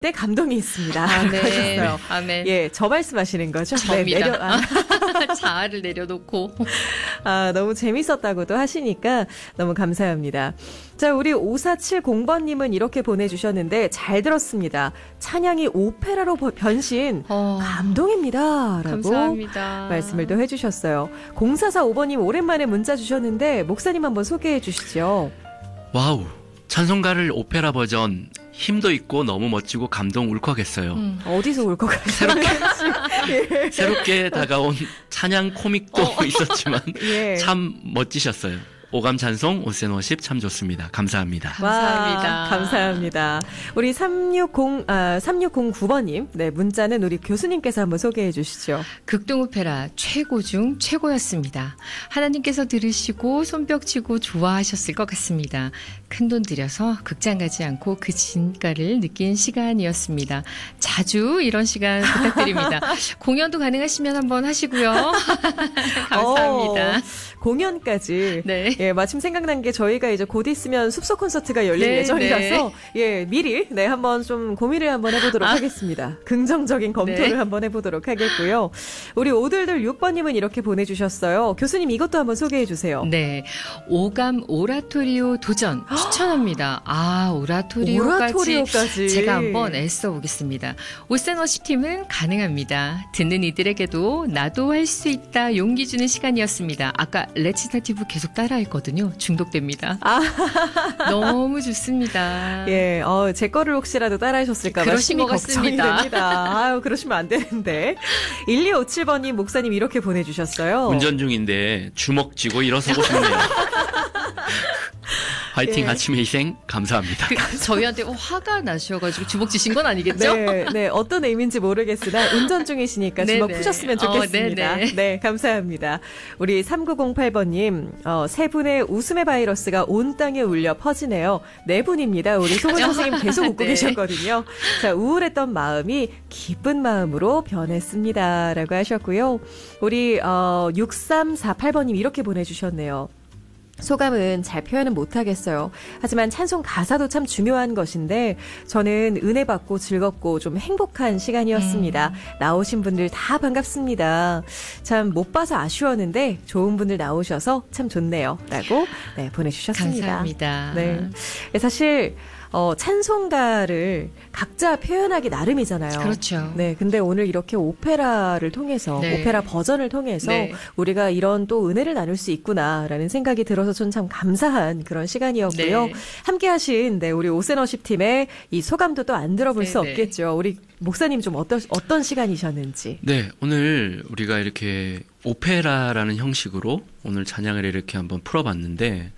때 감동이 있습니다. 아멘. 하셨어요. 아멘. 예, 저 말씀하시는 거죠? 접니다. 자아를 내려놓고. 너무 재밌었다고도 하시니까 너무 감사합니다. 자, 우리 5470번님은 이렇게 보내주셨는데 잘 들었습니다. 찬양이 오페라로 변신 감동입니다. 라고 감사합니다. 말씀을 또 해주셨어요. 0445번님 오랜만에 문자 주셨는데 목사님 한번 소개해 주시죠. 와우, 찬송가를 오페라 버전 힘도 있고 너무 멋지고 감동 울컥했어요. 어디서 울컥했어요? 새롭게 다가온 찬양 코믹도 있었지만 예. 참 멋지셨어요. 오감 찬송, 오센워십 참 좋습니다. 감사합니다. 감사합니다. 감사합니다. 우리 3609번님, 네, 문자는 우리 교수님께서 한번 소개해 주시죠. 극동 오페라 최고 중 최고였습니다. 하나님께서 들으시고 손뼉치고 좋아하셨을 것 같습니다. 큰돈 들여서 극장 가지 않고 그 진가를 느낀 시간이었습니다. 자주 이런 시간 부탁드립니다. 공연도 가능하시면 한번 하시고요. 감사합니다. 공연까지. 네. 예, 마침 생각난 게 저희가 이제 곧 있으면 숲속 콘서트가 열릴 네, 예정이라서 예, 미리 한번 좀 고민을 한번 해보도록 하겠습니다. 긍정적인 검토를 한번 해보도록 하겠고요. 우리 오들들 6번님은 이렇게 보내주셨어요. 교수님 이것도 한번 소개해 주세요. 네, 오감 오라토리오 도전 추천합니다. 오라토리오까지 제가 한번 애써 보겠습니다. 오센워십 팀은 가능합니다. 듣는 이들에게도 나도 할 수 있다 용기 주는 시간이었습니다. 아까 레치타티브 계속 따라했거든요. 중독됩니다. 너무 좋습니다. 예, 제 거를 혹시라도 따라하셨을까 봐 그러신 심히 것 걱정이 같습니다. 됩니다. 그러시면 안 되는데. 1257번님 목사님 이렇게 보내주셨어요. 운전 중인데 주먹 쥐고 일어서고 싶네요. 화이팅 아침의 희생 감사합니다. 저희한테 화가 나셔가지고 주먹 쥐신 건 아니겠죠? 네, 어떤 의미인지 모르겠으나 운전 중이시니까 주먹 푸셨으면 좋겠습니다. 네, 감사합니다. 우리 3908번님, 세 분의 웃음의 바이러스가 온 땅에 울려 퍼지네요. 네 분입니다. 우리 송은 선생님 계속 웃고 계셨거든요. 자, 우울했던 마음이 기쁜 마음으로 변했습니다. 라고 하셨고요. 우리 6348번님 이렇게 보내주셨네요. 소감은 잘 표현은 못하겠어요. 하지만 찬송 가사도 참 중요한 것인데 저는 은혜 받고 즐겁고 좀 행복한 시간이었습니다. 나오신 분들 다 반갑습니다. 참 못 봐서 아쉬웠는데 좋은 분들 나오셔서 참 좋네요. 라고 보내주셨습니다. 감사합니다. 네, 사실 찬송가를 각자 표현하기 나름이잖아요. 그렇죠. 네, 근데 오늘 이렇게 오페라를 통해서, 오페라 버전을 통해서 우리가 이런 또 은혜를 나눌 수 있구나라는 생각이 들어서 저는 참 감사한 그런 시간이었고요. 함께 하신 우리 오센워십 팀의 이 소감도 또 안 들어볼 수 없겠죠. 우리 목사님 좀 어떤 시간이셨는지. 네, 오늘 우리가 이렇게 오페라라는 형식으로 오늘 찬양을 이렇게 한번 풀어봤는데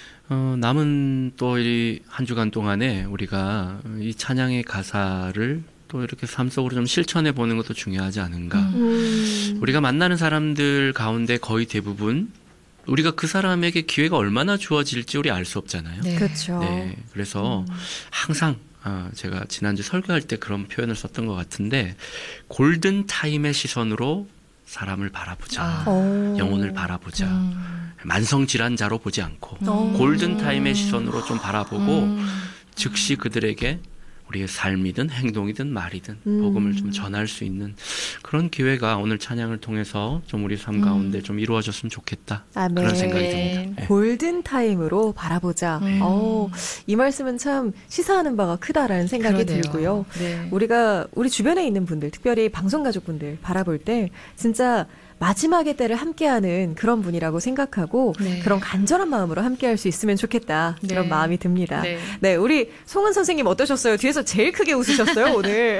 남은 또 이 한 주간 동안에 우리가 이 찬양의 가사를 또 이렇게 삶 속으로 좀 실천해 보는 것도 중요하지 않은가. 우리가 만나는 사람들 가운데 거의 대부분 우리가 그 사람에게 기회가 얼마나 주어질지 우리 알 수 없잖아요. 네. 그렇죠. 네, 그래서 항상 제가 지난주 설교할 때 그런 표현을 썼던 것 같은데 골든 타임의 시선으로 사람을 바라보자. 영혼을 바라보자. 만성질환자로 보지 않고 골든타임의 시선으로 좀 바라보고 즉시 그들에게 우리의 삶이든 행동이든 말이든 복음을 좀 전할 수 있는 그런 기회가 오늘 찬양을 통해서 좀 우리 삶 가운데 좀 이루어졌으면 좋겠다. 아멘. 그런 생각이 듭니다. 네. 골든타임으로 바라보자. 이 말씀은 참 시사하는 바가 크다라는 생각이 들고요. 네. 우리 주변에 있는 분들, 특별히 방송가족분들 바라볼 때 진짜 마지막의 때를 함께하는 그런 분이라고 생각하고 그런 간절한 마음으로 함께할 수 있으면 좋겠다. 그런 마음이 듭니다. 네, 우리 송은 선생님 어떠셨어요? 뒤에서 제일 크게 웃으셨어요, 오늘.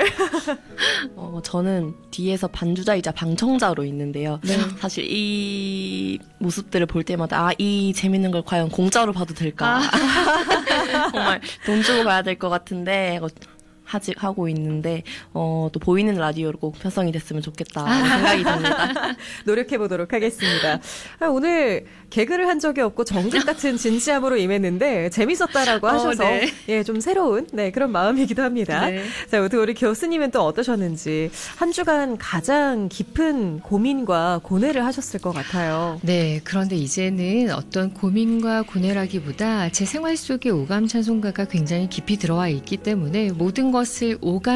저는 뒤에서 반주자이자 방청자로 있는데요. 사실 이 모습들을 볼 때마다 이 재밌는 걸 과연 공짜로 봐도 될까? 정말 돈 주고 봐야 될 것 같은데 하고 있는데 또 보이는 라디오로 꼭 편성이 됐으면 좋겠다 생각이 듭니다. 노력해보도록 하겠습니다. 오늘 개그를 한 적이 없고 정글 같은 진지함으로 임했는데 재밌었다라고 하셔서 좀 새로운 그런 마음이기도 합니다. 자, 우리 교수님은 또 어떠셨는지 한 주간 가장 깊은 고민과 고뇌를 하셨을 것 같아요. 네, 그런데 이제는 어떤 고민과 고뇌라기보다 제 생활 속에 오감 찬송가가 굉장히 깊이 들어와 있기 때문에 모든 것을 오감